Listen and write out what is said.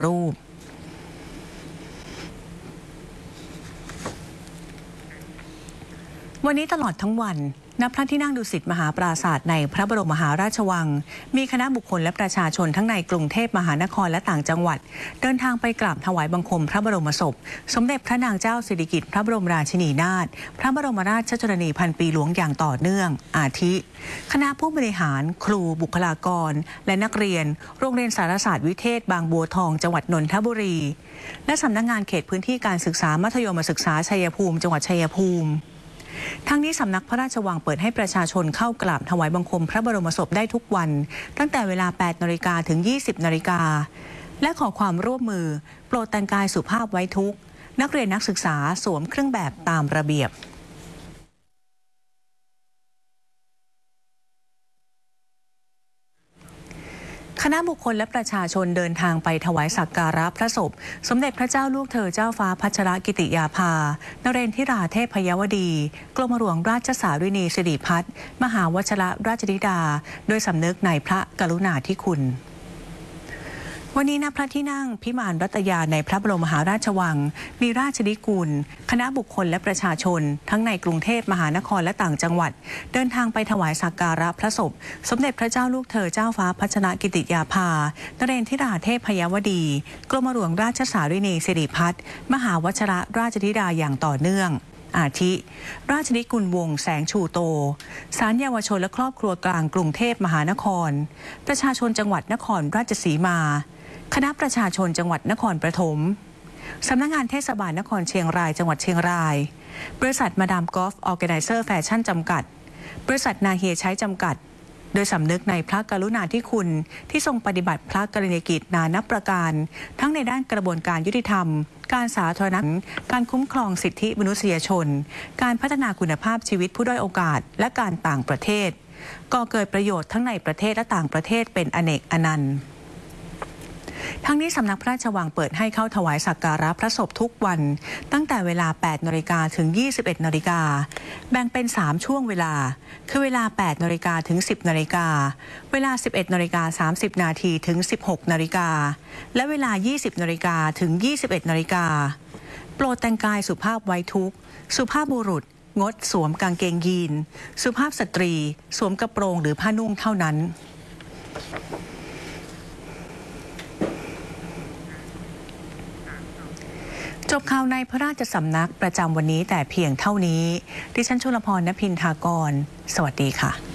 รูปวันนี้ตลอดทั้งวันณพระที่นั่งดุสิตมหาปราสาทในพระบรมมหาราชวังมีคณะบุคคลและประชาชนทั้งในกรุงเทพมหานครและต่างจังหวัดเดินทางไปกราบถวายบังคมพระบรมศพสมเด็จพระนางเจ้าสิริกิติ์พระบรมราชินีนาถพระบรมราชชนนีพันปีหลวงอย่างต่อเนื่องอาทิคณะผู้บริหารครูบุคลากรและนักเรียนโรงเรียนสารศาสตร์วิเทศบางบัวทองจังหวัดนนทบุรีและสำนักงานเขตพื้นที่การศึกษามัธยมศึกษาชัยภูมิจังหวัดชัยภูมิทั้งนี้สำนักพระราชวังเปิดให้ประชาชนเข้ากราบถวายบังคมพระบรมศพได้ทุกวันตั้งแต่เวลา 8 นาฬิกาถึง 20 นาฬิกาและขอความร่วมมือโปรดแต่งกายสุภาพไว้ทุกข์นักเรียนนักศึกษาสวมเครื่องแบบตามระเบียบคณะบุคคลและประชาชนเดินทางไปถวายสักการะพระศพสมเด็จพระเจ้าลูกเธอเจ้าฟ้าพัชรกิติยาภานเรนทิราเทพยวดีกรมหลวงราชสารินีสิริพัฒน์มหาวชิรราชธิดาโดยสำนึกในพระกรุณาธิคุณวันนี้ณพระที่นั่งพิมานรัตยาในพระบรมมหาราชวังมีราชนิกูลคณะบุคคลและประชาชนทั้งในกรุงเทพมหานครและต่างจังหวัดเดินทางไปถวายสักการะพระศพสมเด็จพระเจ้าลูกเธอเจ้าฟ้าพัชรกิติยาภานเรนทิราเทพยวดีกรมหลวงราชสารินีสิริพัฒน์มหาวชิรราชธิดาอย่างต่อเนื่องอาทิราชนิกุลวงศ์แสงชูโตศาลเยาวชนและครอบครัวกลางกรุงเทพมหานครประชาชนจังหวัดนครราชสีมาคณะประชาชนจังหวัดนครปฐมสำนักงานเทศบาลนครเชียงรายจังหวัดเชียงรายบริษัทมาดามกอล์ฟออร์แกไนเซอร์แฟชั่นจำกัดบริษัทนาเฮียใช้จำกัดโดยสำนึกในพระกรุณาธิคุณที่ทรงปฏิบัติพระกรณียกิจนานับประการทั้งในด้านกระบวนการยุติธรรมการสาธารณสุขการคุ้มครองสิทธิมนุษยชนการพัฒนาคุณภาพชีวิตผู้ด้อยโอกาสและการต่างประเทศก่อเกิดประโยชน์ทั้งในประเทศและต่างประเทศเป็นอเนกอนันต์ทั้งนี้สำนักพระราชวังเปิดให้เข้าถวายสักการะพระศพทุกวันตั้งแต่เวลา 8 นาฬิกาถึง 21 นาฬิกาแบ่งเป็น 3 ช่วงเวลาคือเวลา 8 นาฬิกาถึง 10 นาฬิกาเวลา 11 นาฬิกา 30 นาทีถึง 16 นาฬิกาและเวลา 20 นาฬิกาถึง 21 นาฬิกาโปรดแต่งกายสุภาพไว้ทุกข์สุภาพบุรุษงดสวมกางเกงยีนสุภาพสตรีสวมกระโปรงหรือผ้านุ่งเท่านั้นจบข่าวในพระราชสำนักประจำวันนี้แต่เพียงเท่านี้ดิฉันชลพร ณ พินทากรสวัสดีค่ะ